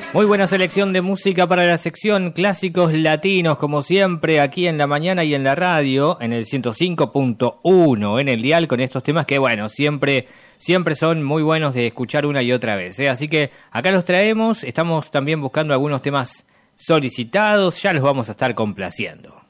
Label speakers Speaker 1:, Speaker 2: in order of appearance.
Speaker 1: Muy buena selección de música para la sección Clásicos Latinos, como siempre, aquí en la mañana y en la radio, en el 105.1, en el dial, con estos temas que, bueno, siempre son muy buenos de escuchar una y otra vez, ¿eh? Así que acá los traemos, estamos también buscando algunos temas solicitados, ya los vamos a estar complaciendo.